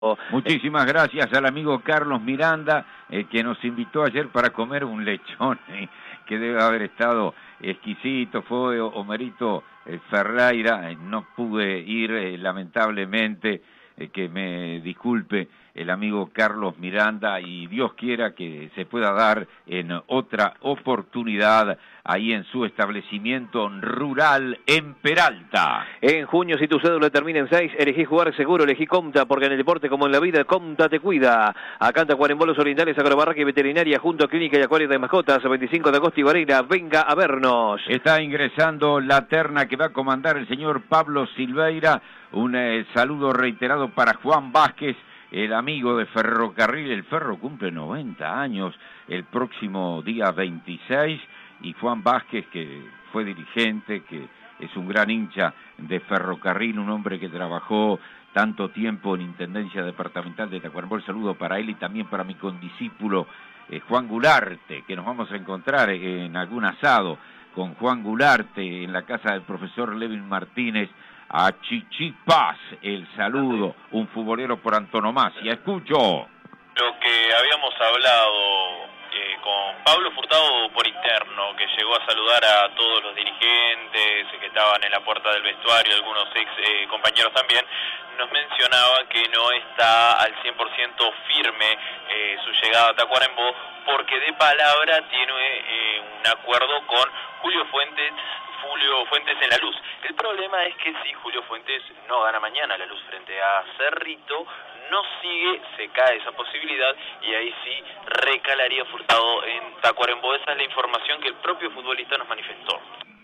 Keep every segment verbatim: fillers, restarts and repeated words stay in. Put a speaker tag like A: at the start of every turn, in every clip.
A: Muchísimas gracias al amigo Carlos Miranda, eh, que nos invitó ayer para comer un lechón, eh, que debe haber estado exquisito. Fue Homerito eh, Ferreira, eh, no pude ir, eh, lamentablemente, eh, que me disculpe el amigo Carlos Miranda, y Dios quiera que se pueda dar en otra oportunidad ahí en su establecimiento rural en Peralta.
B: En junio, si tu cédula termina en seis, elegí jugar seguro, elegí Comta, porque en el deporte como en la vida, Comta te cuida. Acá en Tacuarembó, Orientales, Agrobarraca y Veterinaria, junto a Clínica y Acuario de Mascotas, veinticinco de agosto y Varela, venga a vernos.
A: Está ingresando la terna que va a comandar el señor Pablo Silveira. Un eh, saludo reiterado para Juan Vázquez, el amigo de Ferrocarril. El Ferro cumple noventa años el próximo día veintiséis, y Juan Vázquez, que fue dirigente, que es un gran hincha de Ferrocarril, un hombre que trabajó tanto tiempo en Intendencia Departamental de Tacuarembó. El saludo para él y también para mi condiscípulo eh, Juan Gularte, que nos vamos a encontrar en algún asado con Juan Gularte en la casa del profesor Levin Martínez. A Chichi Paz, el saludo, un futbolero por antonomasia. Escucho.
C: Lo que habíamos hablado eh, con Pablo Furtado por interno, que llegó a saludar a todos los dirigentes que estaban en la puerta del vestuario, algunos ex eh, compañeros también, nos mencionaba que no está al cien por ciento firme eh, su llegada a Tacuarembó, porque de palabra tiene eh, un acuerdo con Julio Fuentes, Julio Fuentes en La Luz. El problema es que si Julio Fuentes no gana mañana La Luz frente a Cerrito, no sigue, se cae esa posibilidad y ahí sí recalaría Furtado en Tacuarembó. Esa es la información que el propio futbolista nos manifestó.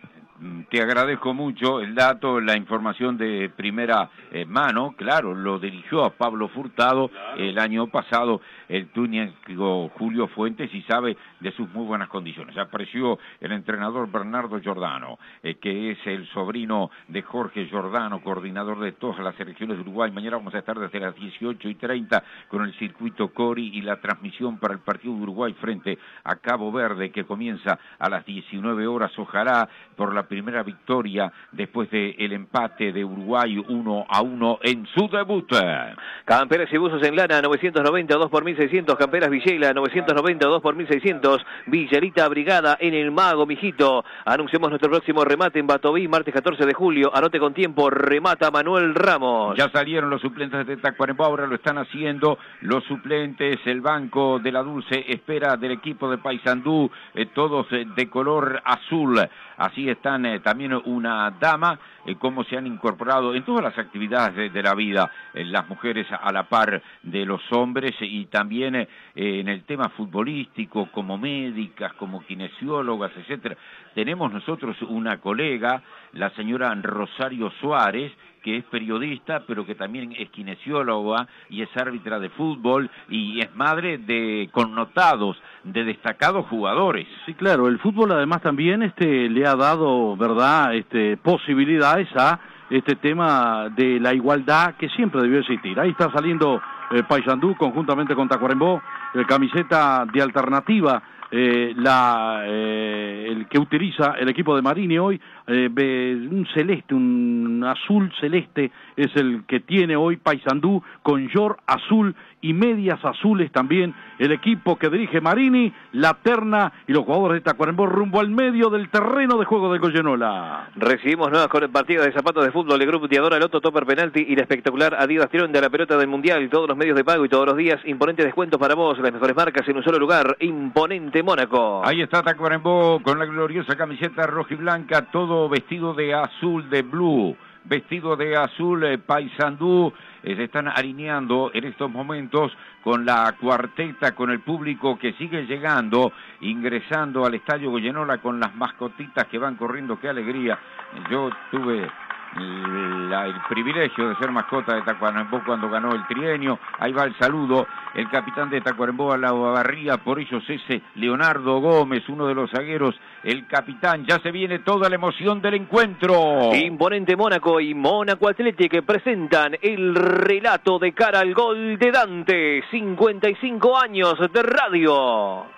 A: Te agradezco mucho el dato, la información de primera eh, mano. Claro, lo dirigió a Pablo Furtado claro. el año pasado el túnico Julio Fuentes, y sabe de sus muy buenas condiciones. Apareció el entrenador Bernardo Giordano, eh, que es el sobrino de Jorge Giordano, coordinador de todas las selecciones de Uruguay. Mañana vamos a estar desde las dieciocho y treinta con el circuito Cori y la transmisión para el partido de Uruguay frente a Cabo Verde, que comienza a las diecinueve horas, ojalá por la primera victoria después del empate de Uruguay uno a uno en su debut.
B: Camperas y buzos en lana, novecientos noventa, dos por mil seiscientos. Camperas Villela, novecientos noventa, dos por mil seiscientos. Villarita Brigada en el Mago, mijito. Anunciamos nuestro próximo remate en Batoví, martes catorce de julio. Anote con tiempo, remata Manuel Ramos.
A: Ya salieron los suplentes de Tacuarembó, ahora lo están haciendo los suplentes. El banco de la Dulce espera del equipo de Paysandú, eh, todos eh, de color azul. Así están eh, también una dama, eh, cómo se han incorporado en todas las actividades de, de la vida, eh, las mujeres a la par de los hombres, y también eh, en el tema futbolístico, como médicas, como kinesiólogas, etcétera. Tenemos nosotros una colega, la señora Rosario Suárez, que es periodista, pero que también es kinesióloga y es árbitra de fútbol y es madre de connotados, de destacados jugadores.
D: Sí, claro, el fútbol además también este le ha dado, ¿verdad?, este posibilidades a este tema de la igualdad que siempre debió existir. Ahí está saliendo eh, Paysandú conjuntamente con Tacuarembó, eh, camiseta de alternativa. Eh, la, eh, el que utiliza el equipo de Marini hoy, eh, un celeste, un azul celeste es el que tiene hoy Paysandú, con short azul y medias azules también el equipo que dirige Marini, la terna y los jugadores de Tacuarembó rumbo al medio del terreno de juego de Goyenola.
B: Recibimos nuevas partidas de zapatos de fútbol, el grupo Tiadora, Loto, Topper Penalti y la espectacular Adidas Tirón de la pelota del Mundial, y todos los medios de pago y todos los días imponentes descuentos para vos, las mejores marcas en un solo lugar, Imponente Mónaco.
A: Ahí está Tacuarembó con la gloriosa camiseta roja y blanca, todo vestido de azul, de blue, vestido de azul. eh, Paysandú eh, se están alineando en estos momentos con la cuarteta, con el público que sigue llegando, ingresando al Estadio Goyenola con las mascotitas que van corriendo. ¡Qué alegría! Yo tuve La, el privilegio de ser mascota de Tacuarembó cuando ganó el trienio. Ahí va el saludo, el capitán de Tacuarembó a la barría, por ellos ese Leonardo Gómez, uno de los zagueros, el capitán. Ya se viene toda la emoción del encuentro.
B: Imponente Mónaco y Mónaco Athletic que presentan el relato de cara al gol de Dante. cincuenta y cinco años de radio.